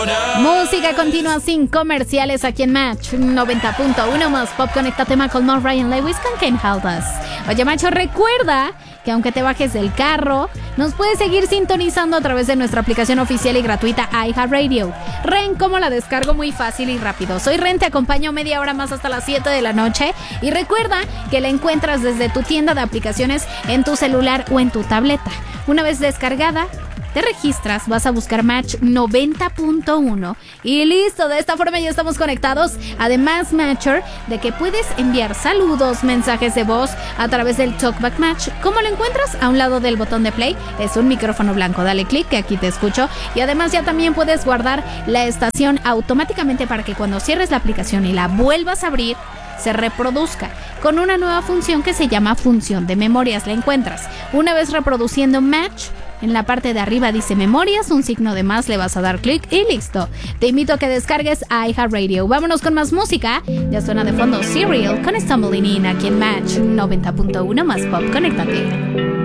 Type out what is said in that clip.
Música continua sin comerciales aquí en Match 90.1 más pop. Conéctate con more Ryan Lewis con Can't Help Us. Oye, macho, recuerda que aunque te bajes del carro, nos puedes seguir sintonizando a través de nuestra aplicación oficial y gratuita iHeartRadio. Ren, ¿cómo la descargo? Muy fácil y rápido. Soy Ren, te acompaño media hora más hasta las 7 de la noche. Y recuerda que la encuentras desde tu tienda de aplicaciones en tu celular o en tu tableta. Una vez descargada, te registras, vas a buscar Match 90.1 y listo. De esta forma ya estamos conectados. Además, Matcher, de que puedes enviar saludos, mensajes de voz a través del Talkback Match. ¿Cómo lo encuentras? A un lado del botón de play es un micrófono blanco. Dale clic que aquí te escucho. Y además ya también puedes guardar la estación automáticamente para que cuando cierres la aplicación y la vuelvas a abrir, se reproduzca con una nueva función que se llama función de memorias. La encuentras una vez reproduciendo Match. En la parte de arriba dice memorias, un signo de más, le vas a dar clic y listo. Te invito a que descargues iHeartRadio. Vámonos con más música. Ya suena de fondo Serial con Stumbling In aquí en Match 90.1 más pop. Conéctate.